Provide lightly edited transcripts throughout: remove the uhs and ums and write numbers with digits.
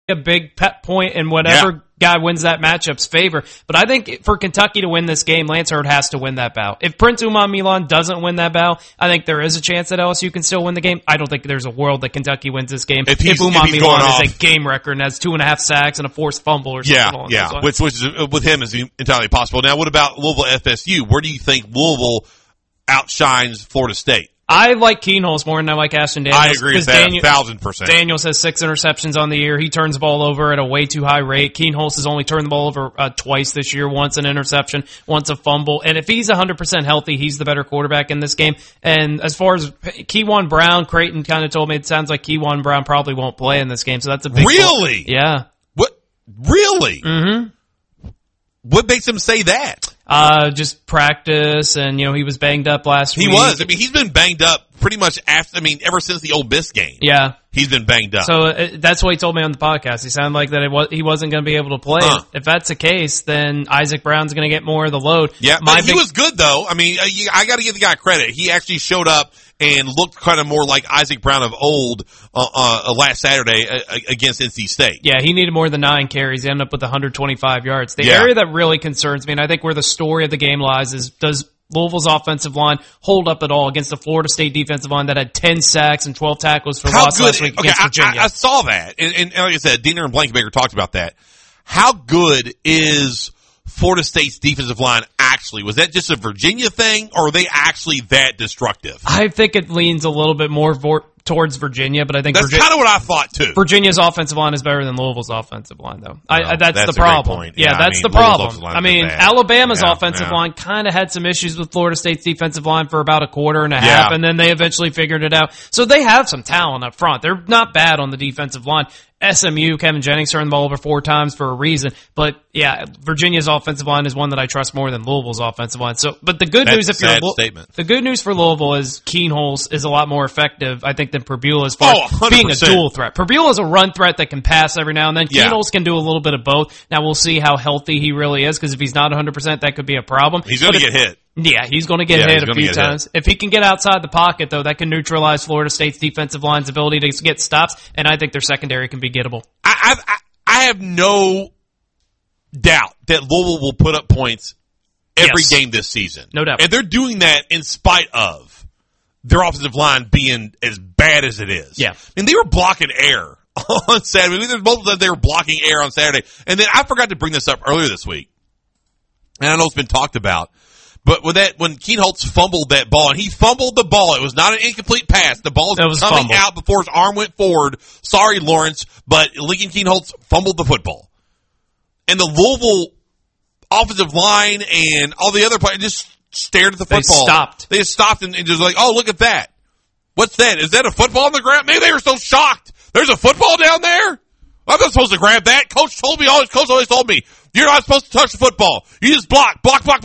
a big pet point in whatever guy wins that matchup's favor. But I think for Kentucky to win this game, Lance Hurd has to win that bout. If Prince Uman Milan doesn't win that bout, I think there is a chance that LSU can still win the game. I don't think there's a world that Kentucky wins this game if Uman Milan is a game record and has 2.5 sacks and a forced fumble or something. Which is, with him is entirely possible. Now, what about Louisville FSU? Where do you think Louisville outshines Florida State? I like Keenholz more than I like Ashton Daniels. I agree with that 1,000%. Daniels has 6 interceptions on the year. He turns the ball over at a way too high rate. Keenholz has only turned the ball over twice this year, once an interception, once a fumble. And if he's 100% healthy, he's the better quarterback in this game. And as far as Keywan Brown, Creighton kind of told me it sounds like Keywan Brown probably won't play in this game. So that's a big Really? Goal. Yeah. What? Really? Mm-hmm. What makes him say that? Just practice, and he was banged up last week. He was. I mean, he's been banged up pretty much ever since the Ole Miss game. Yeah. He's been banged up. So that's what he told me on the podcast. He sounded like that he wasn't going to be able to play. If that's the case, then Isaac Brown's going to get more of the load. Yeah, but he was good, though. I mean, I got to give the guy credit. He actually showed up and looked kind of more like Isaac Brown of old last Saturday against NC State. Yeah, he needed more than 9 carries. He ended up with 125 yards. The area that really concerns me, and I think where the story of the game lies, is does Louisville's offensive line hold up at all against the Florida State defensive line that had 10 sacks and 12 tackles for loss last week against Virginia? I saw that. And like I said, Diener and Blankenbaker talked about that. How good is Florida State's defensive line actually? Was that just a Virginia thing, or are they actually that destructive? I think it leans a little bit more towards Virginia, but I think that's kind of what I thought too. Virginia's offensive line is better than Louisville's offensive line, though. That's the problem. Great point. Yeah, that's the problem. I mean, Alabama's offensive line kind of had some issues with Florida State's defensive line for about a quarter and a half, and then they eventually figured it out. So they have some talent up front. They're not bad on the defensive line. SMU, Kevin Jennings turned the ball over 4 times for a reason. But yeah, Virginia's offensive line is one that I trust more than Louisville's offensive line. So, but the good news, the good news for Louisville is Keenholz is a lot more effective, I think, than Perbula as far as being a dual threat. Perbula is a run threat that can pass every now and then. Keenholz can do a little bit of both. Now we'll see how healthy he really is, because if he's not 100%, that could be a problem. He's going to get hit. Yeah, he's going to get hit a few times. If he can get outside the pocket, though, that can neutralize Florida State's defensive line's ability to get stops, and I think their secondary can be gettable. I have no doubt that Louisville will put up points every game this season. No doubt. And they're doing that in spite of their offensive line being as bad as it is. Yeah. And they were blocking air on Saturday. I mean, there's multiple times they were blocking air on Saturday. And then I forgot to bring this up earlier this week, and I know it's been talked about. But when Keenholz fumbled that ball, and he fumbled the ball, it was not an incomplete pass. The ball was coming out before his arm went forward. Sorry, Lawrence, but Lincoln Keenholz fumbled the football. And the Louisville offensive line and all the other players just stared at the football. They just stopped and just like, oh, look at that. What's that? Is that a football on the ground? Maybe they were so shocked. There's a football down there? I'm not supposed to grab that. Coach always told me, you're not supposed to touch the football. You just block.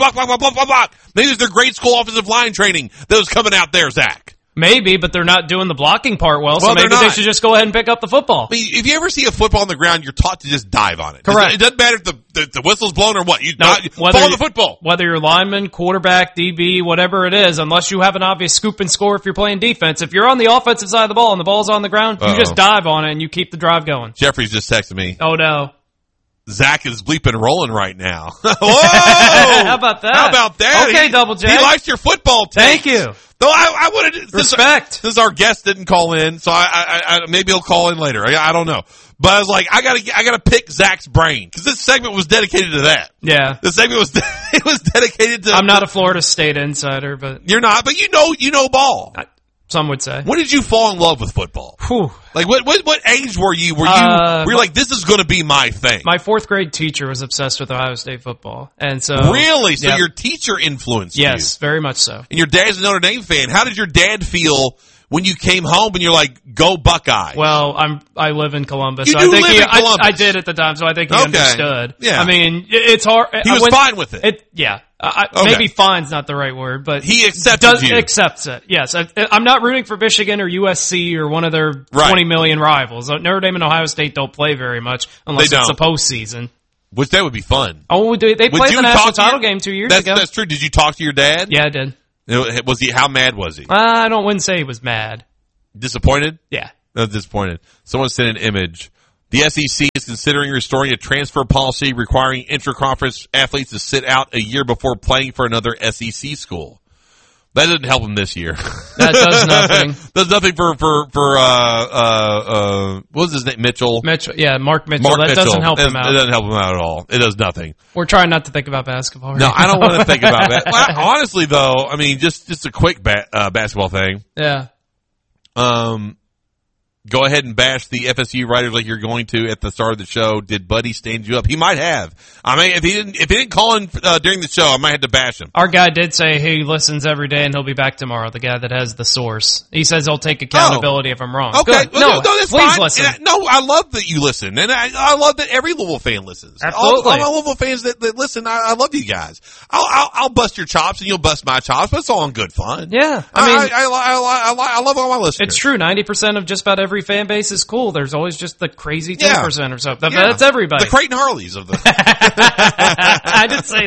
Maybe it's their grade school offensive line training that was coming out there, Zach. Maybe, but they're not doing the blocking part well, so maybe they should just go ahead and pick up the football. I mean, if you ever see a football on the ground, you're taught to just dive on it. Correct. It doesn't matter if the whistle's blown or what. Follow the football. Whether you're lineman, quarterback, DB, whatever it is, unless you have an obvious scoop and score if you're playing defense. If you're on the offensive side of the ball and the ball's on the ground, you just dive on it and you keep the drive going. Jeffrey's just texted me. Oh, no. Zach is bleeping rolling right now. Whoa! How about that? Okay, Double J. He likes your football takes. Thank you. Though I wanted respect. Since our guest didn't call in, so I maybe he'll call in later. I don't know. But I was like, I gotta pick Zach's brain, because this segment was dedicated to that. Yeah. The segment was dedicated to. I'm not a Florida State insider, but you're not. But you know ball. Some would say. When did you fall in love with football? Whew. Like what age were you? Were you like, this is going to be my thing? My 4th grade teacher was obsessed with Ohio State football, and so really, so your teacher influenced you. Yes, very much so. And your dad's a Notre Dame fan. How did your dad feel when you came home and you're like, "Go Buckeyes"? Well, I live in Columbus. You so do I think live in Columbus. I did at the time, so I think he understood. Yeah. I mean, it's hard. He was fine with it. Maybe fine's not the right word, but he accepts it. Yes, I'm not rooting for Michigan or USC or one of their 20 million rivals. Notre Dame and Ohio State don't play very much unless it's the postseason. Which that would be fun. Oh, they played the national title game 2 years ago. That's true. Did you talk to your dad? Yeah, I did. Was he? How mad was he? I wouldn't say he was mad. Disappointed? Yeah. No, disappointed. Someone sent an image The SEC is considering restoring a transfer policy requiring intra-conference athletes to sit out a year before playing for another SEC school. That doesn't help him this year. That does nothing. Does nothing for what was his name? Mitchell. Yeah, Mark Mitchell. That doesn't help him out. It doesn't help him out at all. It does nothing. We're trying not to think about basketball. Right no, now. I don't want to think about that. Well, honestly, though, I mean, just a quick basketball thing. Yeah. Go ahead and bash the FSU writers like you're going to at the start of the show. Did Buddy stand you up? He might have. I mean, if he didn't call in during the show, I might have to bash him. Our guy did say he listens every day and he'll be back tomorrow. The guy that has the source. He says he'll take accountability if I'm wrong. Okay. Well, no, that's please fine. listen. I love that you listen, and I love that every Louisville fan listens. Absolutely. All my Louisville fans that listen, I love you guys. I'll bust your chops and you'll bust my chops, but it's all in good fun. Yeah. I mean, I love all my listeners. It's true. 90% of just about every fan base is cool. There's always just the crazy 10% or so. That's everybody. The Creighton Harleys of the. I did say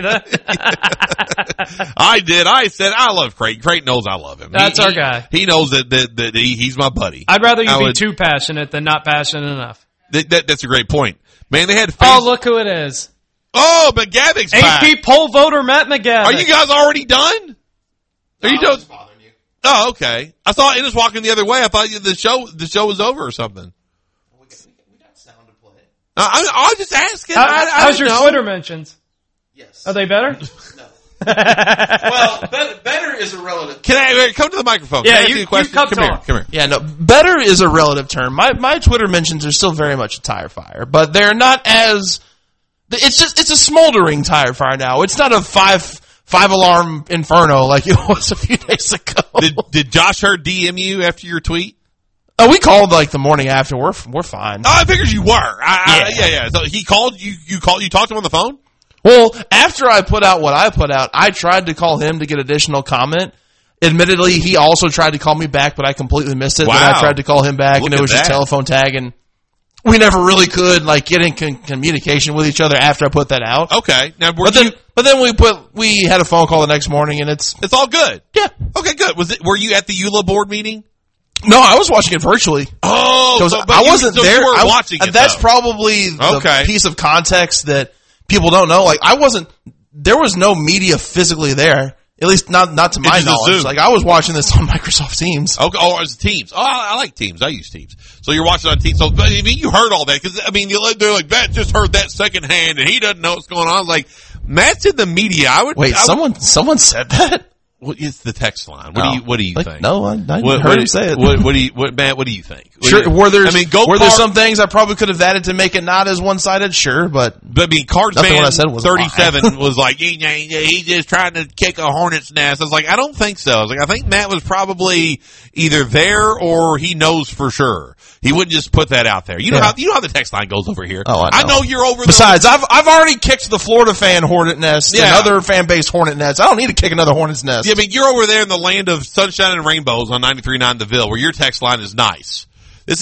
that. I did. I said I love Creighton. Creighton knows I love him. That's our guy. He knows that he's my buddy. I'd rather you be too passionate than not passionate enough. That's a great point. Man, they had Oh, look who it is. Oh, McGavig's back. AP poll voter Matt McGavick. Are you guys already done? Are you done? Oh, okay. I thought it was walking the other way. I thought the show was over or something. We got sound to play. I'm just asking. How's your Twitter mentions? Yes. Are they better? No. Well, better is a relative. Can I come to the microphone? Yeah, Can I ask you a question? Come here. Yeah, no, better is a relative term. My Twitter mentions are still very much a tire fire, but they're not as. It's a smoldering tire fire now. It's not a five alarm inferno like it was a few days ago. Did Josh Hurd DM you after your tweet? Oh, we called like the morning after. We're fine. Oh, I figured you were. Yeah. So he called you. You talked to him on the phone? Well, after I put out what I put out, I tried to call him to get additional comment. Admittedly, he also tried to call me back, but I completely missed it. Wow. Then I tried to call him back, Look and it was just telephone tag, and we never really could like get in communication with each other after I put that out. Okay. Now, but then we had a phone call the next morning, and it's all good. Yeah. Okay, good. Were you at the EULA board meeting? No, I was watching it virtually. Oh, I wasn't there. You were watching it. That's probably the piece of context that people don't know. Like there was no media physically there. At least not to my knowledge. Like I was watching this on Microsoft Teams. Okay. Oh, it's Teams. Oh, I like Teams. I use Teams. So you're watching on Teams. So I mean, you heard all that because I mean, they're like Matt just heard that secondhand and he doesn't know what's going on. I was like, Matt's in the media. Someone said that. Well, it's the text line. What do you think? No, I heard him say it. Matt? What do you think? Sure. Were there some things I probably could have added to make it not as one-sided? Sure, but I mean, Cards fan 37 was like, he's just trying to kick a hornet's nest. I was like, I don't think so. I was like, I think Matt was probably either there or he knows for sure. He wouldn't just put that out there. You know how the text line goes over here. Oh, I know you're over there. Besides, I've already kicked the Florida fan hornet nest and other fan base hornet nests. I don't need to kick another hornet's nest. Yeah, I mean, you're over there in the land of sunshine and rainbows on 93.9 The Ville, where your text line is nice. This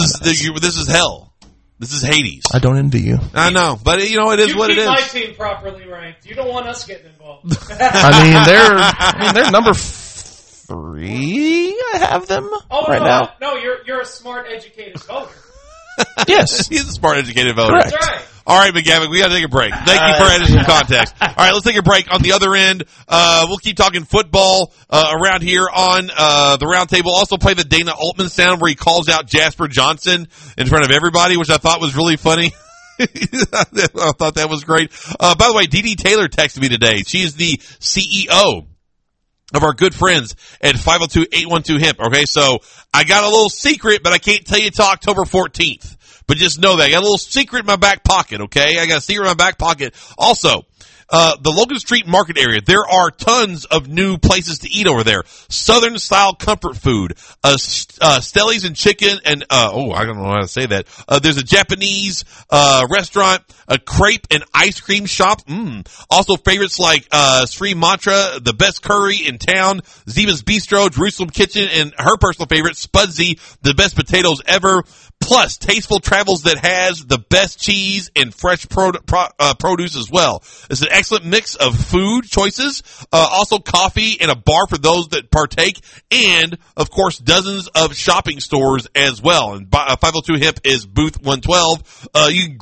is hell. This is Hades. I don't envy you. I know, but it is what it is. You keep my team properly ranked. You don't want us getting involved. They're number 3. I have them now. No, you're a smart, educated voter. Yes, he's a smart, educated voter. Correct. That's right. All right, McGavin, we got to take a break. Thank you for adding some context. All right, let's take a break. On the other end, we'll keep talking football around here on the roundtable. Also play the Dana Altman sound where he calls out Jasper Johnson in front of everybody, which I thought was really funny. I thought that was great. By the way, Dee Taylor texted me today. She is the CEO of our good friends at 502-812-HEMP. Okay, so I got a little secret, but I can't tell you till October 14th. But just know that I got a little secret in my back pocket, okay? I got a secret in my back pocket. Also, the Logan Street Market area, there are tons of new places to eat over there. Southern style comfort food, Stellies and chicken, and I don't know how to say that. There's a Japanese restaurant, a crepe and ice cream shop. Also favorites like Sri Mantra, the best curry in town, Ziva's Bistro, Jerusalem Kitchen, and her personal favorite, Spudsy, the best potatoes ever. Plus, Tasteful Travels that has the best cheese and fresh produce as well. It's an excellent mix of food choices, also coffee and a bar for those that partake, and, of course, dozens of shopping stores as well. And 502 Hemp is booth 112. You can